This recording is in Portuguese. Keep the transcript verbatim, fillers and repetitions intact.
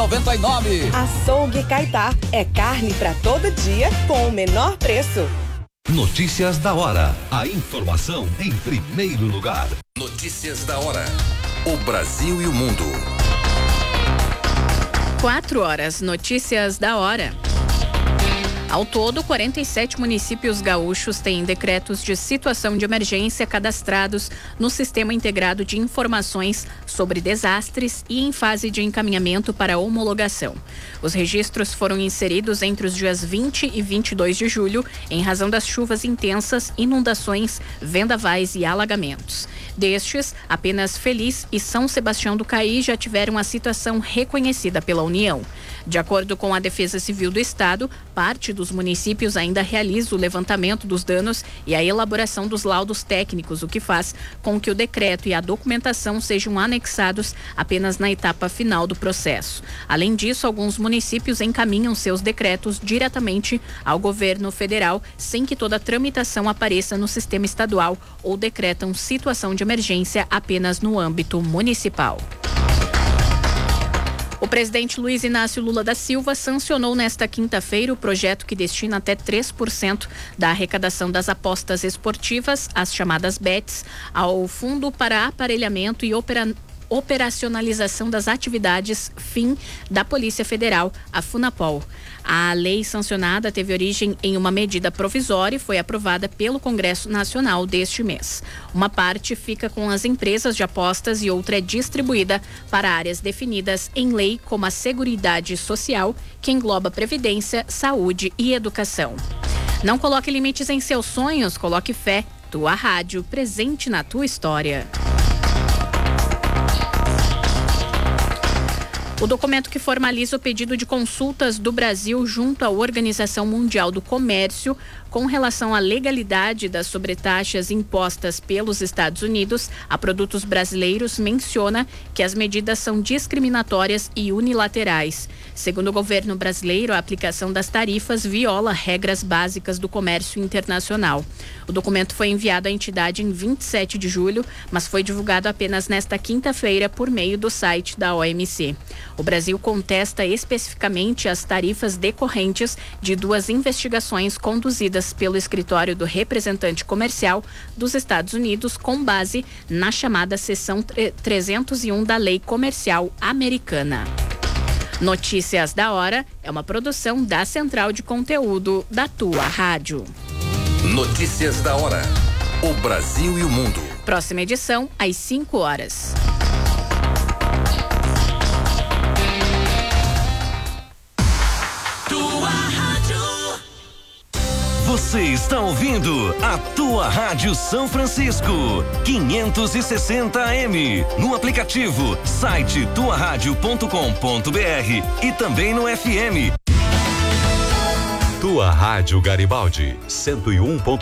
noventa e nove. Açougue Caetá. É carne pra todo dia com o menor preço. Notícias da hora. A informação em primeiro lugar. Notícias da hora. O Brasil e o mundo. Quatro horas. Notícias da hora. Ao todo, quarenta e sete municípios gaúchos têm decretos de situação de emergência cadastrados no Sistema Integrado de Informações sobre Desastres e em fase de encaminhamento para homologação. Os registros foram inseridos entre os dias vinte e vinte e dois de julho, em razão das chuvas intensas, inundações, vendavais e alagamentos. Destes, apenas Feliz e São Sebastião do Caí já tiveram a situação reconhecida pela União. De acordo com a Defesa Civil do Estado, parte dos municípios ainda realiza o levantamento dos danos e a elaboração dos laudos técnicos, o que faz com que o decreto e a documentação sejam anexados apenas na etapa final do processo. Além disso, alguns municípios encaminham seus decretos diretamente ao governo federal, sem que toda a tramitação apareça no sistema estadual, ou decretam situação de emergência apenas no âmbito municipal. O presidente Luiz Inácio Lula da Silva sancionou nesta quinta-feira o projeto que destina até três por cento da arrecadação das apostas esportivas, as chamadas bets, ao Fundo para Aparelhamento e Opera... Operacionalização das Atividades Fim da Polícia Federal, a FUNAPOL. A lei sancionada teve origem em uma medida provisória e foi aprovada pelo Congresso Nacional deste mês. Uma parte fica com as empresas de apostas e outra é distribuída para áreas definidas em lei, como a Seguridade Social, que engloba previdência, saúde e educação. Não coloque limites em seus sonhos, coloque fé. Tua rádio, presente na tua história. O documento que formaliza o pedido de consultas do Brasil junto à Organização Mundial do Comércio com relação à legalidade das sobretaxas impostas pelos Estados Unidos a produtos brasileiros menciona que as medidas são discriminatórias e unilaterais. Segundo o governo brasileiro, a aplicação das tarifas viola regras básicas do comércio internacional. O documento foi enviado à entidade em vinte e sete de julho, mas foi divulgado apenas nesta quinta-feira por meio do site da O M C. O Brasil contesta especificamente as tarifas decorrentes de duas investigações conduzidas pelo escritório do representante comercial dos Estados Unidos com base na chamada seção trezentos e um da Lei Comercial Americana. Notícias da Hora é uma produção da Central de Conteúdo da Tua Rádio. Notícias da Hora. O Brasil e o mundo. Próxima edição às cinco horas. Você está ouvindo a Tua Rádio São Francisco, quinhentos e sessenta A M, no aplicativo, site tua rádio ponto com ponto br e também no F M. Tua Rádio Garibaldi, cento e um ponto